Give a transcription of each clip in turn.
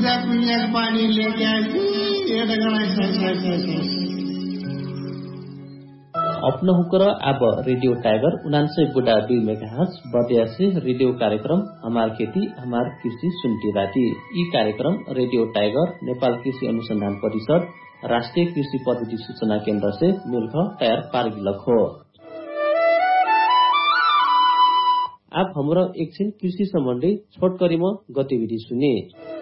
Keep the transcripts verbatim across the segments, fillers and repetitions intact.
पूजा पुण्य पानी लेके अपना हुकर अब रेडियो टाइगर उनानसय बुढ़ा दुई मेगाहर्ज बदयासी रेडियो कार्यक्रम हमार खेती हमार कृषि सुन्टी बाटी। यी कार्यक्रम रेडियो टाइगर नेपाल कृषि अनुसंधान परिषद राष्ट्रीय कृषि पद्धति सूचना केन्द्र से मिलकर तैयार पारगिलक हो। आप हाम्रो एकछिन कृषि सम्बन्धी छोटकरीमा गतिविधि सुने।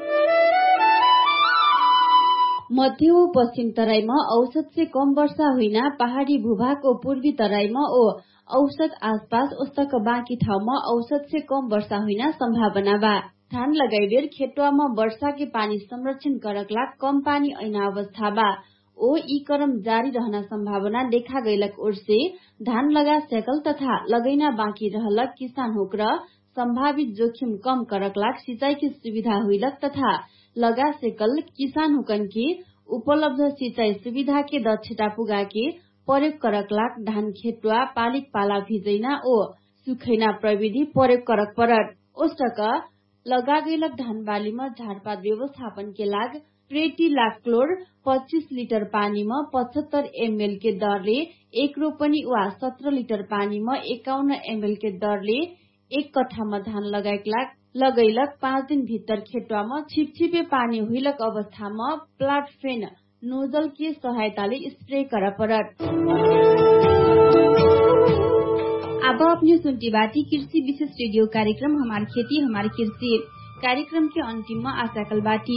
मध्य व पश्चिम तराईमा औसत से कम वर्षा हुइना पहाड़ी भूभाग और पूर्वी तराईमा ओ औसत आसपास उस्तक बाँकी ठाउँमा औसत से कम वर्षा हुइना सम्भावना बा। धान लगाइबेर खेतुवामा वर्षा के पानी संरक्षण करकला कम पानी ऐना अवस्था बा ओ ई क्रम जारी रहना संभावना देखा गैलक ओर से धान लगा सेकल तथा लगैना बाँकी रहलक किसान होकर संभावित जोखिम कम करकलाक सिंचाई की सुविधा हुइलक तथा लगा सेकल किसान हुकन की उपलब्ध सिंचाई सुविधा के दक्षता पुगा के प्रयोग करकलाक धान खेतुवा पालिक पाला भिजैना ओ सुखैना प्रविधि प्रयोग करक परत। ओस्तक लगा गैलक धान बालीमा झारपात व्यवस्थापन के लाग प्रति लाख क्लोर पच्चीस लिटर पानी में पचहत्तर एमएल के दरले एक रोपनी वा सत्रह लिटर पानी में एकाउन्न एमएल के दरले एक कट्ठामा धान लगाएक लगैलक पाँच दिन भीतर खेतुवामा छिपछिपे पानी हुइलक अवस्थामा प्लाटफेन नोजल के सहायताले स्प्रे कर परत। अब अपने सुनती बाती कृषि विशेष रेडियो कार्यक्रम हमार खेती हमार कृषि कार्यक्रम के अंतिम में आशाकल बाटी।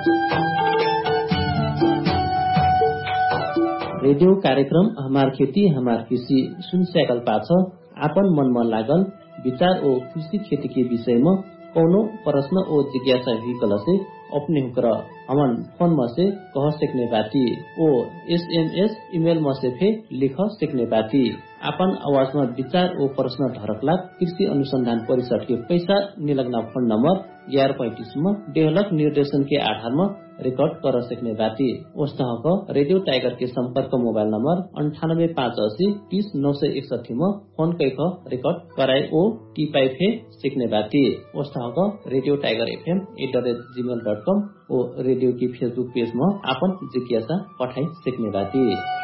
रेडियो कार्यक्रम हमार खेती हमार कृषि सुन सकल पाछ आपन मन में लागल विचार और कृषि खेती के विषय में कौनो प्रश्न और जिज्ञासा हुई कल से अपने हुकर हमन फोन में से कह सकने बाती O S am S email में से फे लिख सकने बाती। अपन आवाज में विचार और प्रश्न धरकला कृषि अनुसंधान परिषद के पैसा निलग्न फोन नंबर ग्यारह पैंतीस में डेवलप निर्देशन के आधार में रिकॉर्ड कर सकने बाती। उस तरह का रेडियो टाइगर के संपर्क मोबाइल नंबर अंठानब्बे पाँच अस्सी तीस नौ सौ इकसठी में फोन कैक रिकॉर्ड कराए ओ टीपाई फे सीखने बाती। उस तरह का radio tiger F am at the rate Gmail dot com और रेडियो की फेसबुक पेज में अपन जिज्ञासा पठाई सीखने बाती।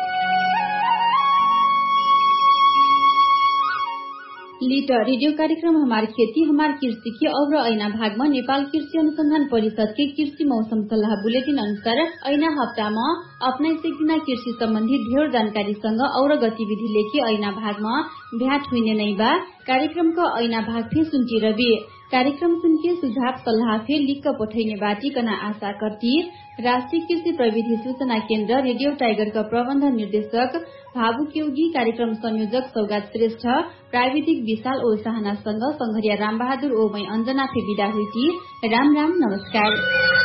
लीटर रेडियो कार्यक्रम हमार खेती हमार कृषि के अग्र ऐना भाग में नेपाल कृषि अनुसंधान परिषद के कृषि मौसम सल्लाह बुलेटिन अनुसार ऐना हप्ता में अपना सिक्दिना कृषि संबंधी ढेर जानकारी संग और गतिविधि लेके ऐना भाग में भ्याट हुइने नै बा। कार्यक्रम का ऐना भाग फे सुनती रवि कार्यक्रम सुन के सुझाव सल्लाह फे लिख पठाइने बाटी कना आशा करती। राष्ट्रीय कृषि प्रविधि सूचना केन्द्र रेडियो टाइगर का प्रबंध निर्देशक भावु केउगी कार्यक्रम संयोजक सौगात श्रेष्ठ प्राविधिक विशाल ओ साहना संग संघरिया राम बहादुर ओ मई अंजना फे विदा हुई। राम राम नमस्कार।